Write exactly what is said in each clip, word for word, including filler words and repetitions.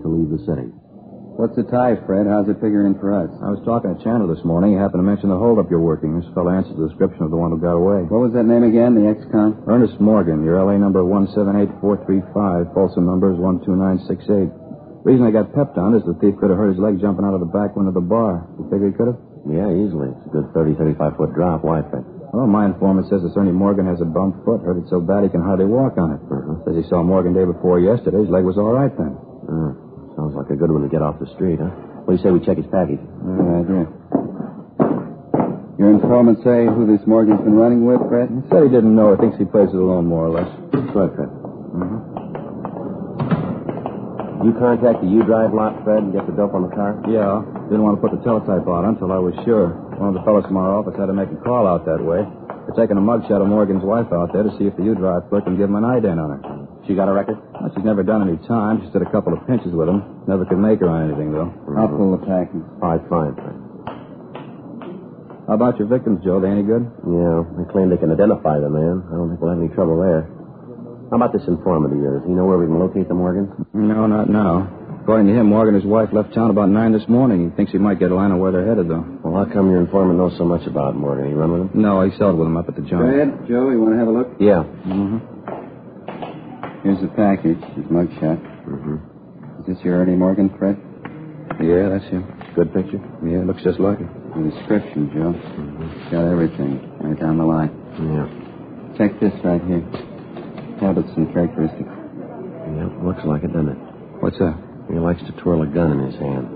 to leave the city. What's the tie, Fred? How's it figuring in for us? I was talking to Chandler this morning. He happened to mention the holdup you're working. This fellow answers the description of the one who got away. What was that name again, the ex-con? Ernest Morgan. Your L A number one seven eight four three five. Folsom number is one two nine six eight. The reason I got pepped on is the thief could have hurt his leg jumping out of the back window of the bar. You figure he could have? Yeah, easily. It's a good thirty, thirty-five foot drop. Why, Fred? Well, my informant says this Ernie Morgan has a bum foot. Hurt it so bad he can hardly walk on it. Uh-huh. Says he saw Morgan day before yesterday. His leg was all right then. Uh, sounds like a good one to get off the street, huh? What do you say we check his package? Good idea. Your informant say who this Morgan's been running with, Fred? He said he didn't know. He thinks he plays it alone, more or less. Go ahead, Fred. Mm-hmm. You contact the U-Drive lot, Fred, and get the dope on the car? Yeah. Didn't want to put the teletype on until I was sure. One of the fellows from our office had to make a call out that way. They're taking a mugshot of Morgan's wife out there to see if the U-Drive clerk can give him an ident on her. She got a record? Well, she's never done any time. She's did a couple of pinches with him. Never could make her on anything, though. I'll pull the package. All right, fine, Fred. How about your victims, Joe? They any good? Yeah, they claim they can identify the man. I don't think we'll have any trouble there. How about this informant of yours? Do you know where we can locate the Morgans? No, not now. According to him, Morgan and his wife left town about nine this morning. He thinks he might get a line on where they're headed, though. Well, how come your informant knows so much about Morgan? You run with him? No, he sold with him up at the joint. Fred, Joe, you want to have a look? Yeah. Mm-hmm. Here's the package, his mugshot. Mm-hmm. Is this your Ernie Morgan, Fred? Yeah, that's him. Good picture? Yeah, looks just like it. The description, Joe. Mm-hmm. Got everything right down the line. Yeah. Check this right here. Habits and characteristics. Yeah, looks like it, doesn't it? What's that? He likes to twirl a gun in his hand.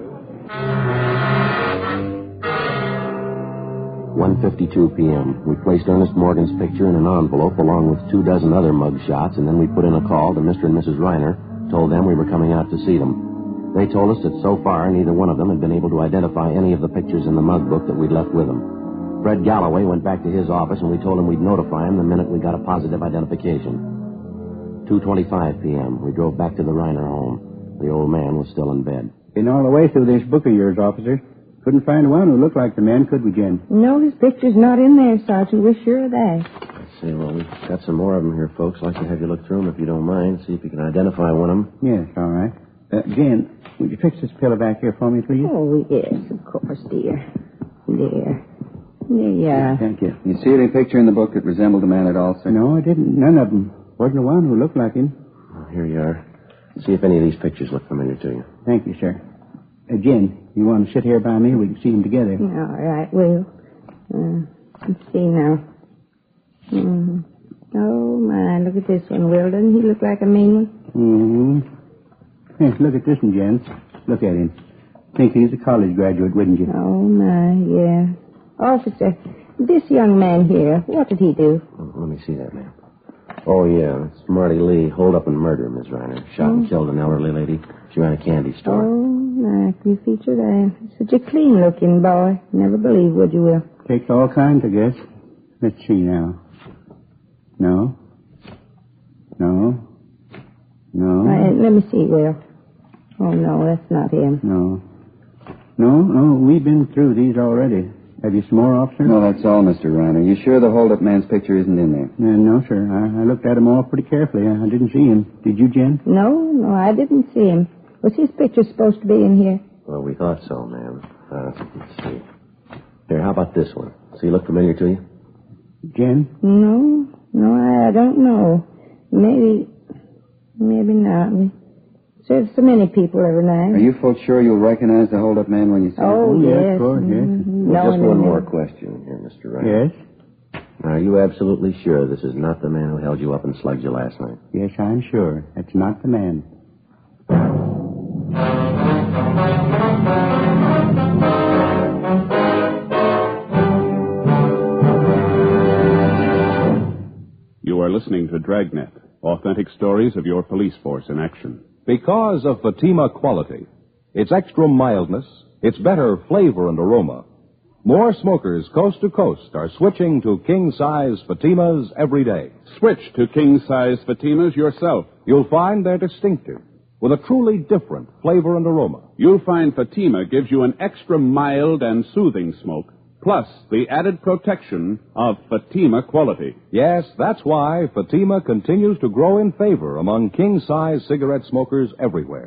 one fifty-two p.m. We placed Ernest Morgan's picture in an envelope along with two dozen other mug shots, and then we put in a call to Mister and Missus Reiner, told them we were coming out to see them. They told us that so far neither one of them had been able to identify any of the pictures in the mug book that we'd left with them. Fred Galloway went back to his office, and we told him we'd notify him the minute we got a positive identification. two twenty-five p.m. We drove back to the Reiner home. The old man was still in bed. Been all the way through this book of yours, officer. Couldn't find one who looked like the man, could we, Jen? No, his picture's not in there, Sergeant. We're sure of that. Let's see, well, we've got some more of them here, folks. I'd like to have you look through them if you don't mind. See if you can identify one of them. Yes, all right. Uh, Jen, would you fix this pillow back here for me, please? Oh, yes, of course, dear. There. There you are. Thank you. You see any picture in the book that resembled the man at all, sir? No, I didn't. None of them. Wasn't the one who looked like him. Well, here you are. See if any of these pictures look familiar to you. Thank you, sir. Uh, Jen, you want to sit here by me? We can see them together. All right, Will. Uh, let's see now. Mm-hmm. Oh, my, look at this one, Will. Doesn't he look like a mean one? Mm-hmm. Yes, look at this one, Jen. Look at him. Think he's a college graduate, wouldn't you? Oh, my, yeah. Officer, this young man here, what did he do? Oh, let me see that, ma'am. Oh, yeah, it's Marty Lee, hold up and murder, Miss Reiner. Shot Oh. and killed an elderly lady. She ran a candy store. Oh, my, can you feature that? Such a clean-looking boy. Never believe, would you, Will? Takes all kinds, I guess. Let's see now. No. No. No. Uh, let me see, Will. Oh, no, that's not him. No. No, no, we've been through these already. Have you some more, officer? No, that's all, Mister Reiner. You sure the hold-up man's picture isn't in there? Uh, no, sir. I, I looked at them all pretty carefully. I, I didn't see him. Did you, Jen? No, no, I didn't see him. Was his picture supposed to be in here? Well, we thought so, ma'am. Uh, let's see. Here, how about this one? Does he look familiar to you? Jen? No, no, I, I don't know. Maybe, maybe not. We serve so many people every night. Are you folks sure you'll recognize the hold-up man when you see him? Oh, yes, yes. of course, yes. Mm-hmm. Well, No just one more question here, Mister Reiner. Yes? Are you absolutely sure this is not the man who held you up and slugged you last night? Yes, I'm sure. That's not the man. You are listening to Dragnet, authentic stories of your police force in action. Because of Fatima quality, its extra mildness, its better flavor and aroma, more smokers coast to coast are switching to king-size Fatimas every day. Switch to king-size Fatimas yourself. You'll find they're distinctive, with a truly different flavor and aroma. You'll find Fatima gives you an extra mild and soothing smoke, plus the added protection of Fatima quality. Yes, that's why Fatima continues to grow in favor among king-size cigarette smokers everywhere.